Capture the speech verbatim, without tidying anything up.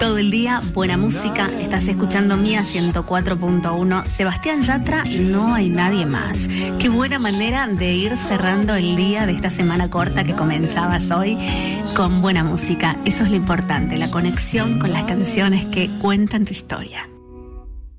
Todo el día, buena música. Estás escuchando Mía ciento cuatro punto uno. Sebastián Yatra, no hay nadie más. Qué buena manera de ir cerrando el día de esta semana corta que comenzabas hoy con buena música. Eso es lo importante, la conexión con las canciones que cuentan tu historia.